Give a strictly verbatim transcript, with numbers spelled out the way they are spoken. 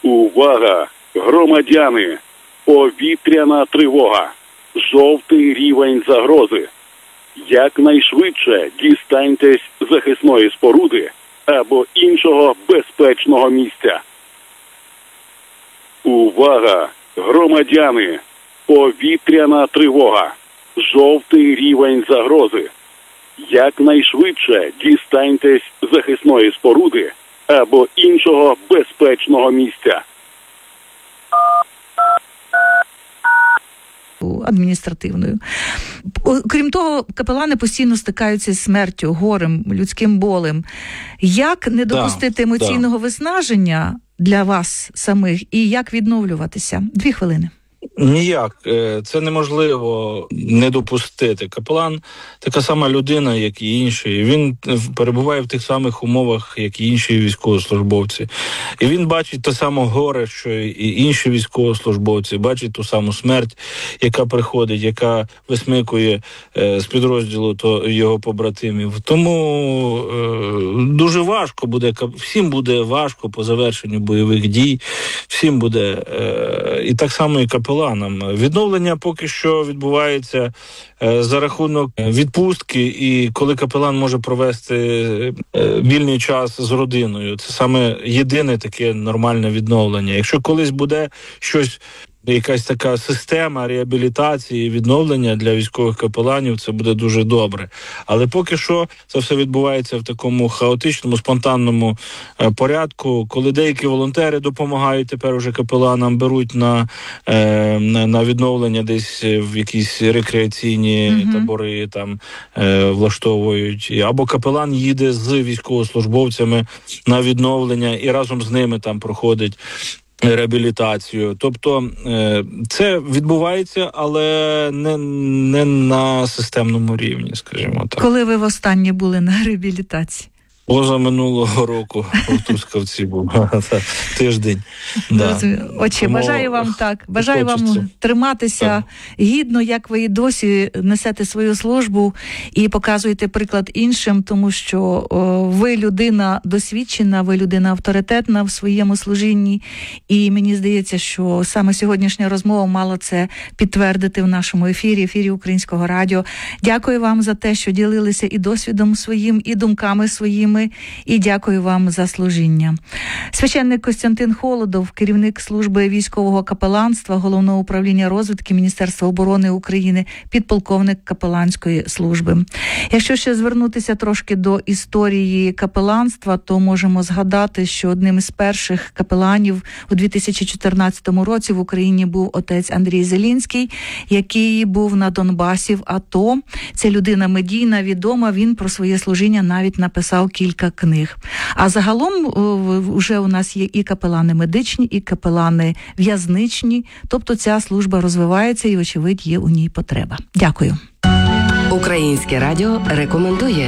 Увага! Громадяни! Повітряна тривога! Жовтий рівень загрози! Якнайшвидше дістаньтесь захисної споруди або іншого безпечного місця. Увага! Громадяни! Повітряна тривога! Жовтий рівень загрози! Якнайшвидше дістаньтесь захисної споруди або іншого безпечного місця. Адміністративною. Крім того, капелани постійно стикаються з смертю, горем, людським болем. Як не допустити да, емоційного да. виснаження для вас самих і як відновлюватися? Дві хвилини. Ніяк. Це неможливо не допустити. Капелан – така сама людина, як і інші. Він перебуває в тих самих умовах, як і інші військовослужбовці. І він бачить те саме горе, що і інші військовослужбовці. Бачить ту саму смерть, яка приходить, яка висмикує з підрозділу то його побратимів. Тому е, дуже важко буде, всім буде важко по завершенню бойових дій, всім буде, е, і так само і капелан. Відновлення поки що відбувається е, за рахунок відпустки, і коли капелан може провести е, вільний час з родиною. Це саме єдине таке нормальне відновлення. Якщо колись буде щось, якась така система реабілітації, відновлення для військових капеланів, це буде дуже добре. Але поки що це все відбувається в такому хаотичному, спонтанному е, порядку, коли деякі волонтери допомагають тепер уже капеланам, беруть на, е, на, на відновлення десь в якісь рекреаційні mm-hmm. табори, там е, влаштовують. Або капелан їде з військовослужбовцями на відновлення і разом з ними там проходить реабілітацію. Тобто це відбувається, але не, не на системному рівні, скажімо так. Коли ви востаннє були на реабілітації? Поза минулого року в Трускавці був тиждень. Да. Отче, Тому бажаю вам так, бажаю хочеться. вам триматися так. гідно, як ви і досі несете свою службу і показуєте приклад іншим, тому що о, ви людина досвідчена, ви людина авторитетна в своєму служінні, і мені здається, що саме сьогоднішня розмова мала це підтвердити в нашому ефірі, ефірі Українського радіо. Дякую вам за те, що ділилися і досвідом своїм, і думками своїми, і дякую вам за служіння. Священник Костянтин Холодов, керівник служби військового капеланства Головного управління розвідки Міністерства оборони України, підполковник капеланської служби. Якщо ще звернутися трошки до історії капеланства, то можемо згадати, що одним із перших капеланів у дві тисячі чотирнадцятому році в Україні був отець Андрій Зелінський, який був на Донбасі в АТО. Це людина медійна, відома, він про своє служіння навіть написав кілька кілька книг. А загалом вже у нас є і капелани медичні, і капелани в'язничні. Тобто ця служба розвивається і, очевидь, є у ній потреба. Дякую. Українське радіо рекомендує.